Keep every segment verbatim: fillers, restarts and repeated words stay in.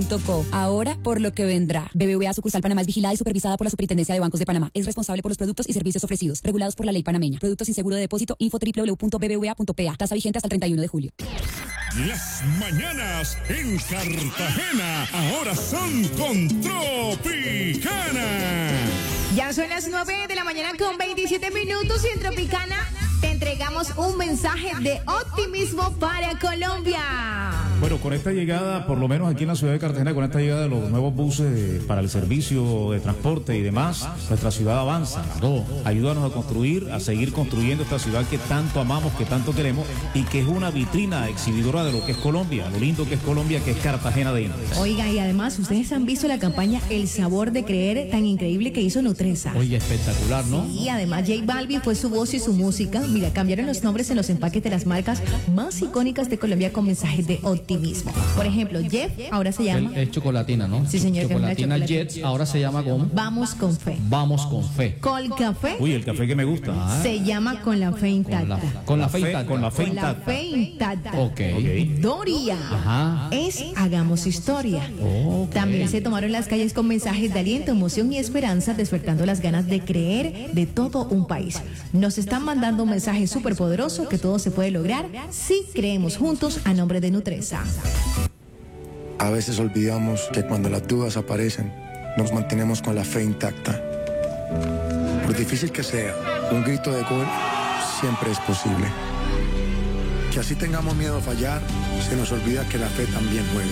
Co. Ahora por lo que vendrá. B B V A sucursal Panamá es vigilada y supervisada por la Superintendencia de Bancos de Panamá. Es responsable por los productos y servicios ofrecidos, regulados por la ley panameña. Productos sin seguro de depósito. Info doble u doble u doble u punto b b v a punto p a. Tasa vigente hasta el treinta y uno de julio. Las mañanas en Cartagena ahora son con Tropicana. Ya son las nueve de la mañana con veintisiete minutos y en Tropicana te entregamos un mensaje de optimismo para Colombia. Bueno, con esta llegada, por lo menos aquí en la ciudad de Cartagena, con esta llegada de los nuevos buses para el servicio de transporte y demás, nuestra ciudad avanza. No, ayúdanos a construir, a seguir construyendo esta ciudad que tanto amamos, que tanto queremos y que es una vitrina exhibidora de lo que es Colombia, lo lindo que es Colombia, que es Cartagena de Indias. Oiga, y además, ustedes han visto la campaña El Sabor de Creer tan increíble que hizo Nutresa. Oye, espectacular, ¿no? Y además J Balvin fue su voz y su música. Mira, cambiaron los nombres en los empaques de las marcas más icónicas de Colombia con mensajes de optimismo. Por ejemplo, Jeff ahora se llama... El, el chocolatina, ¿no? Sí, señor. Chocolatina Jets ahora se llama con... Vamos con fe. Vamos con fe. Col Café. Uy, el café que me gusta. Ah. Se llama Con la Fe Intacta. Con la, con la fe intacta. Con la fe Con la intacta. Fe Intacta. Ok. Ok. Doria. Ajá. Es Hagamos Historia. Ok. También se tomaron las calles con mensajes de aliento, emoción y esperanza, despertando las ganas de creer de todo un país. Nos están mandando un mensaje súper poderoso que todo se puede lograr si creemos juntos a nombre de Nutresa. A veces olvidamos que cuando las dudas aparecen, nos mantenemos con la fe intacta. Por difícil que sea, un grito de gol siempre es posible. Que así tengamos miedo a fallar, se nos olvida que la fe también juega.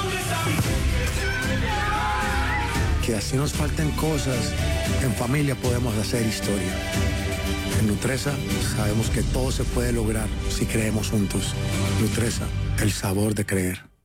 Que así nos falten cosas, en familia podemos hacer historia. En Nutresa sabemos que todo se puede lograr si creemos juntos. Nutresa, el sabor de creer.